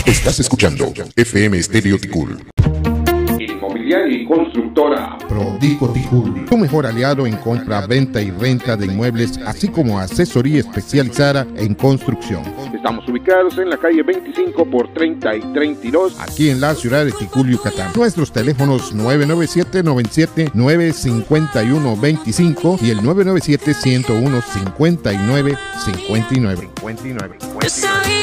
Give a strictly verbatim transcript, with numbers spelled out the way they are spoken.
Estás escuchando F M Estéreo Ticul. Inmobiliaria y constructora Prodico Ticul, tu mejor aliado en compra, venta y renta de inmuebles, así como asesoría especializada en construcción. Estamos ubicados en la calle veinticinco por treinta y treinta y dos, aquí en la ciudad de Ticul, Yucatán. Nuestros teléfonos nueve nueve siete, nueve siete nueve, cinco uno dos cinco y el nueve nueve siete, uno cero uno, cinco nueve cinco nueve.